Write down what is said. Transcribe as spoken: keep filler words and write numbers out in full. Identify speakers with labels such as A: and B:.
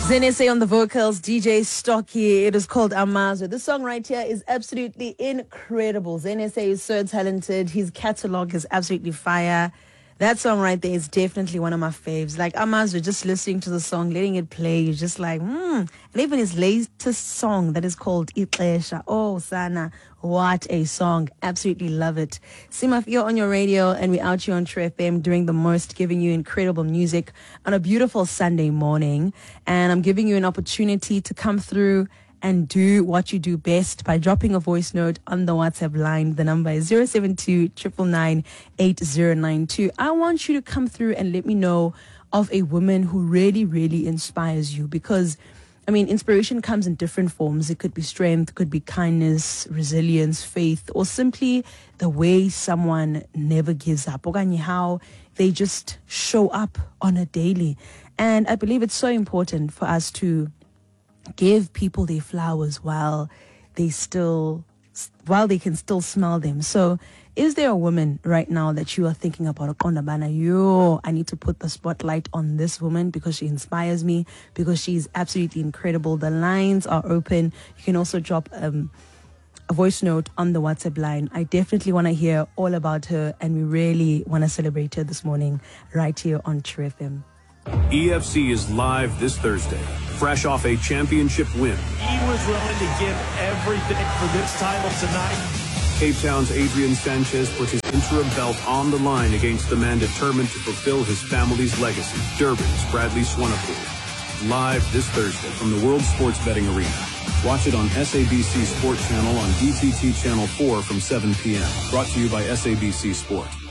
A: Zenese on the vocals, D J Stocky. It is called Amazwe. This song right here is absolutely incredible. Zenese is so talented. His catalog is absolutely fire. That song right there is definitely one of my faves. Like Amazwe, just listening to the song, letting it play, you're just like, hmm. And even his latest song that is called Ixesha. Oh, Sana, what a song. Absolutely love it. Sima, you're on your radio and we're out here on True F M doing the most, giving you incredible music on a beautiful Sunday morning. And I'm giving you an opportunity to come through and do what you do best by dropping a voice note on the WhatsApp line. The number is zero seven two, nine nine nine, eight zero nine two. I want you to come through and let me know of a woman who really, really inspires you, because, I mean, inspiration comes in different forms. It could be strength, could be kindness, resilience, faith, or simply the way someone never gives up. Okanye how they just show up on a daily. And I believe it's so important for us to give people their flowers while they still, while they can still smell them. So is there a woman right now that you are thinking about? Yo, I need to put the spotlight on this woman because she inspires me, because she's absolutely incredible. The lines are open. You can also drop um, a voice note on the WhatsApp line. I definitely want to hear all about her, and we really want to celebrate her this morning right here on True F M.
B: E F C is live this Thursday, fresh off a championship win.
C: He was willing to give everything for this title tonight.
B: Cape Town's Adrian Sanchez put his interim belt on the line against the man determined to fulfill his family's legacy, Durban's Bradley Swanepoel. Live this Thursday from the World Sports Betting Arena. Watch it on S A B C Sport Channel on D T T Channel four from seven p.m. Brought to you by S A B C Sport.